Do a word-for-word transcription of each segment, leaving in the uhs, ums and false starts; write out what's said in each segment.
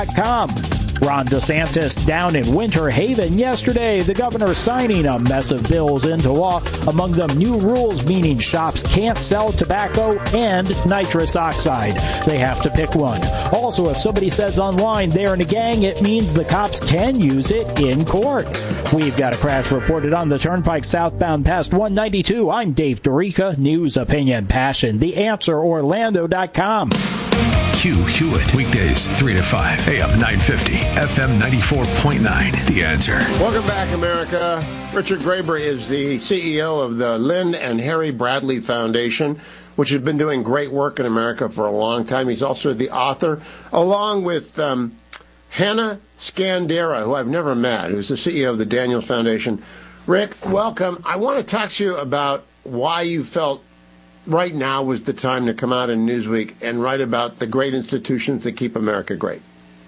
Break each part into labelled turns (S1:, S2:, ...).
S1: Com. Ron DeSantis down in Winter Haven yesterday. The governor signing a mess of bills into law. Among them, new rules meaning shops can't sell tobacco and nitrous oxide. They have to pick one. Also, if somebody says online they're in a gang, it means the cops can use it in court. We've got a crash reported on the Turnpike southbound past one ninety-two. I'm Dave Dorica. News, opinion, passion. The Answer Orlando dot com.
S2: Hugh Hewitt, weekdays three to five, A M nine fifty, F M ninety-four point nine. The Answer.
S3: Welcome back, America. Richard Graber is the C E O of the Lynn and Harry Bradley Foundation, which has been doing great work in America for a long time. He's also the author, along with um, Hannah Scandera, who I've never met, who's the C E O of the Daniels Foundation. Rick, welcome. I want to talk to you about why you felt right now was the time to come out in Newsweek and write about the great institutions that keep America great.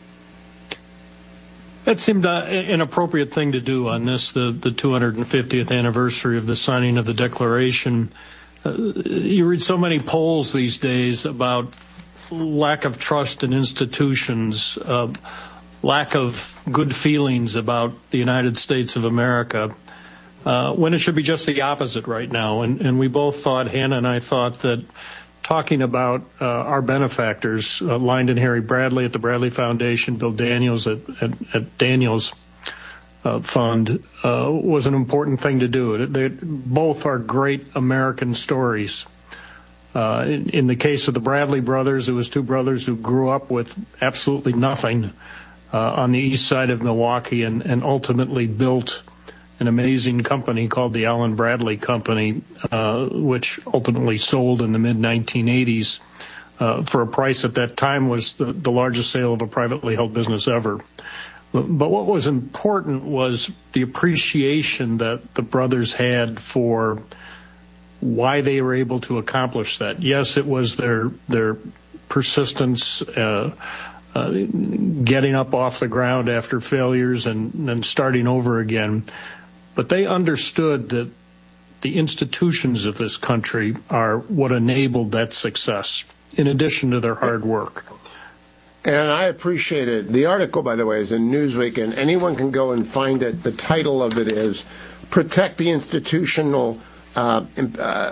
S4: It seemed uh, an appropriate thing to do on this, the, the two hundred fiftieth anniversary of the signing of the Declaration. Uh, you read so many polls these days about lack of trust in institutions, uh, lack of good feelings about the United States of America. Uh, when it should be just the opposite right now. And, and we both thought, Hannah and I thought, that talking about uh, our benefactors, uh, Lyndon Harry Bradley at the Bradley Foundation, Bill Daniels at, at, at Daniels uh, Fund, uh, was an important thing to do. They both are great American stories. Uh, in, in the case of the Bradley brothers, it was two brothers who grew up with absolutely nothing uh, on the east side of Milwaukee and, and ultimately built an amazing company called the Allen Bradley Company, uh, which ultimately sold in the mid nineteen eighties uh, for a price at that time was the, the largest sale of a privately held business ever. But, but what was important was the appreciation that the brothers had for why they were able to accomplish that. Yes, it was their their persistence, uh, uh, getting up off the ground after failures and, and starting over again. But they understood that the institutions of this country are what enabled that success, in addition to their hard work.
S3: And I appreciate it. The article, by the way, is in Newsweek, and anyone can go and find it. The title of it is Protect the Institutional uh, uh,